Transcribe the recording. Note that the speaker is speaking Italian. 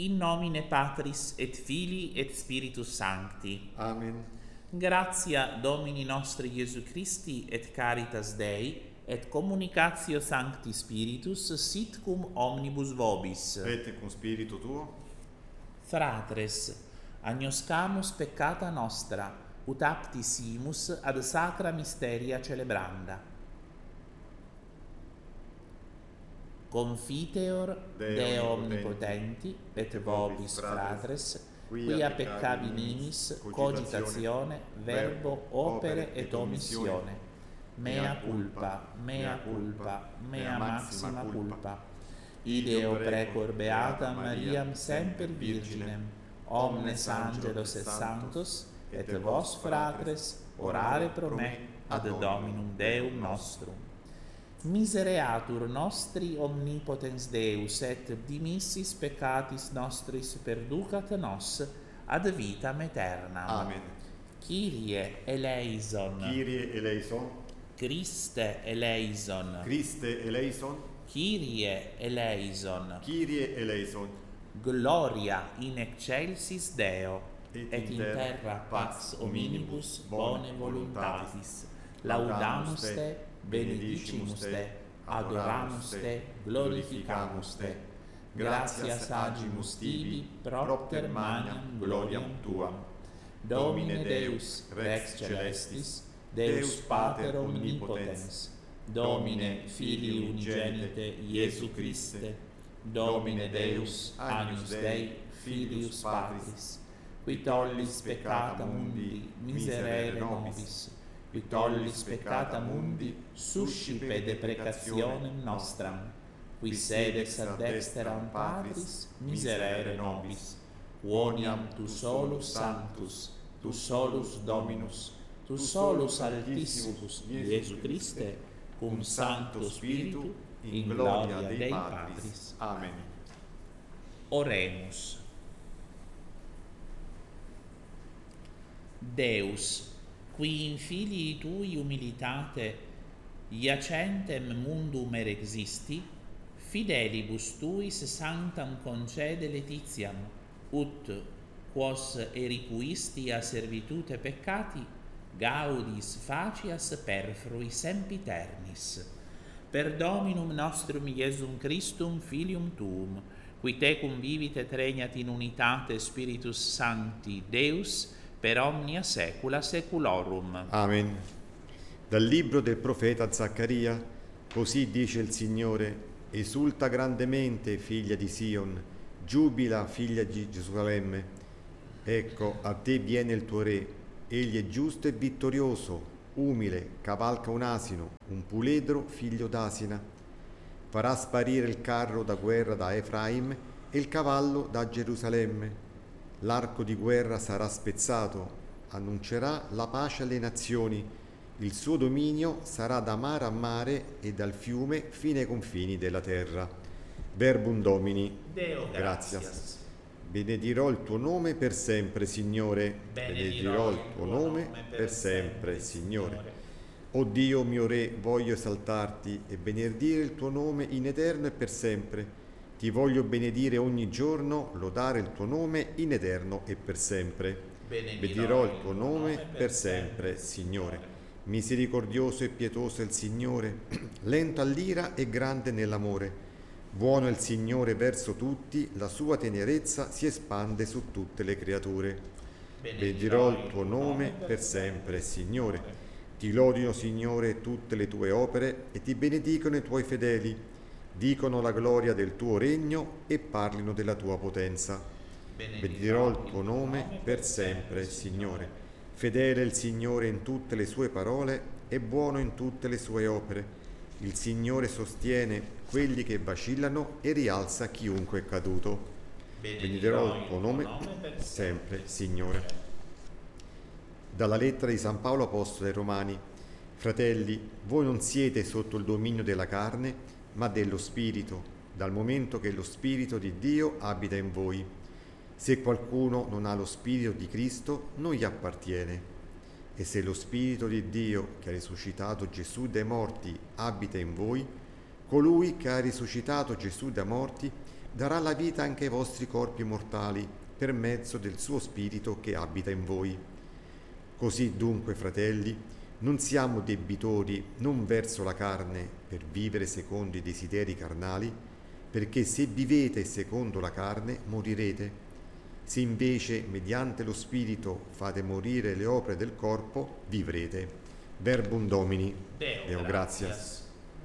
In nomine Patris et Filii et Spiritus Sancti. Amen. Gratia Domini nostri Iesu Christi et caritas Dei et communicatio Sancti Spiritus sit cum omnibus vobis. Et cum spiritu tuo. Fratres, agnoscamus peccata nostra, ut apti simus ad sacra mysteria celebranda. Confiteor Deo omnipotenti et vobis fratres, quia peccabilis cogitazione, verbo, opere et omissione. Mea culpa, mea culpa, mea maxima culpa. Ideo precor beata Mariam semper Virginem, omnes angelos et sanctos, et vos fratres, orare pro me ad Dominum Deum nostrum. Misereatur nostri omnipotens Deus, et dimissis peccatis nostris perducat nos ad vitam aeternam. Amen. Kyrie eleison. Kyrie eleison. Christe eleison. Christe eleison. Kyrie eleison. Kyrie eleison. Gloria in excelsis Deo, Et in terra pax hominibus bone voluntatis. Laudamus te, benedicimus te, adoramus te, glorificamus te. Gratias agimus tibi, propter magnam gloriam tuam. Domine Deus, Rex Celestis, Deus Pater omnipotens, Domine Filii unigenite Iesu Christe, Domine Deus, Agnus Dei, Filius Patris, qui tollis peccata mundi, miserere nobis, qui tollis peccata mundi, suscipe deprecationem nostram, qui sedex ad dexteram Patris, miserere nobis, quoniam tu solus sanctus, tu solus Dominus, tu solus altissimus Iesu Christe, cum Sancto Spiritu, in gloria Dei Patris. Amen. Oremus. Deus, qui in filii tui humilitate iacentem mundum erexisti, fidelibus tuis sanctam concede letitiam, ut quos eripuisti a servitute peccati, gaudis facias perfrui sempiternis. Per Dominum nostrum Iesum Christum, Filium Tuum, qui te convivit et regnat in unitate Spiritus Sancti, Deus, per omnia saecula saeculorum. Amen. Dal libro del profeta Zaccaria, così dice il Signore: esulta grandemente, figlia di Sion, giubila, figlia di Gerusalemme. Ecco, a te viene il tuo re, egli è giusto e vittorioso, umile, cavalca un asino, un puledro figlio d'asina. Farà sparire il carro da guerra da Efraim e il cavallo da Gerusalemme. L'arco di guerra sarà spezzato, annuncerà la pace alle nazioni. Il suo dominio sarà da mare a mare e dal fiume fino ai confini della terra. Verbum Domini. Deo gratias. Benedirò il tuo nome per sempre, Signore. Benedirò il tuo nome per sempre, Signore. O Dio mio Re, voglio esaltarti e benedire il tuo nome in eterno e per sempre. Ti voglio benedire ogni giorno, lodare il tuo nome in eterno e per sempre. Benedirò il tuo nome per sempre, Signore. Misericordioso e pietoso è il Signore, lento all'ira e grande nell'amore. Buono è il Signore verso tutti, la sua tenerezza si espande su tutte le creature. Benedirò il tuo nome per sempre, Signore. Ti lodino, Signore, tutte le tue opere e ti benedicono i tuoi fedeli. Dicono la gloria del tuo regno e parlino della tua potenza. Benedirò il tuo nome per sempre, Signore. Fedele è il Signore in tutte le sue parole e buono in tutte le sue opere. Il Signore sostiene quelli che vacillano e rialza chiunque è caduto. Benedirò il tuo nome sempre, Signore. Dalla lettera di San Paolo Apostolo ai Romani. Fratelli, voi non siete sotto il dominio della carne, ma dello Spirito, dal momento che lo Spirito di Dio abita in voi. Se qualcuno non ha lo Spirito di Cristo, non gli appartiene. E se lo Spirito di Dio, che ha risuscitato Gesù dai morti, abita in voi, colui che ha risuscitato Gesù dai morti darà la vita anche ai vostri corpi mortali per mezzo del suo Spirito che abita in voi. Così dunque, fratelli, non siamo debitori non verso la carne per vivere secondo i desideri carnali, perché se vivete secondo la carne morirete. Se invece mediante lo Spirito fate morire le opere del corpo, vivrete. Verbum Domini. Deo gratias.